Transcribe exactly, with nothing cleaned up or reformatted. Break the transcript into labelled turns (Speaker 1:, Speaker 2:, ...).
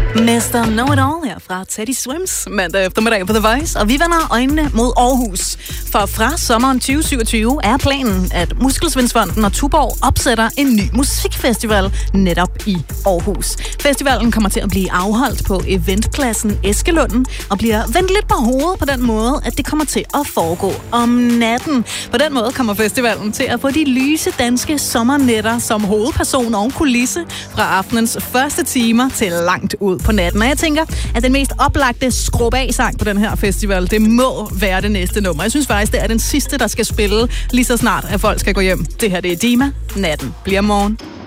Speaker 1: mister Know-It-All her fra Teddy Swims mandag eftermiddag på The Voice, og vi vender øjnene mod Aarhus. For fra sommeren tyve syvogtyve er planen, at Muskelsvindsfonden og Tuborg opsætter en ny musikfestival netop i Aarhus. Festivalen kommer til at blive afholdt på eventpladsen Eskelunden og bliver vendt lidt på hovedet på den måde, at det kommer til at foregå om natten. På den måde kommer festivalen til at få de lyse danske sommernætter som hovedperson og kulisse fra aftenens første timer til langt ud på natten. Og jeg tænker, at den mest oplagte skrub af sang på den her festival, det må være det næste nummer. Jeg synes faktisk, det er den sidste, der skal spille lige så snart, at folk skal gå hjem. Det her, det er Dima. Natten bliver morgen.